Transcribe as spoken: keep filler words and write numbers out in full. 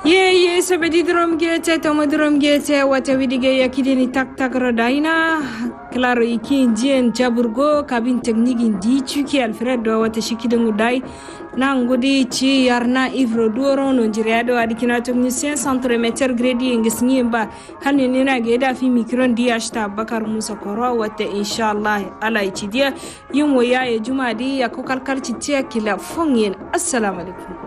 ye ye sabedi drum gete to madrum gete wata widige yakidini tak tak rodaina claro ikin jien jaburgo kabin tekniki di chuki alfredo wata shikidungu dai nangudi ci yarna ivro duro no jiriado adikina technicien centre meter gredi ngisni ba hanni nina geda fi micron di ashta bakar musa koro wata inshallah ala ichidia yimo ya juma di yakokal kalci tiya kila fongin assalamu alaikum.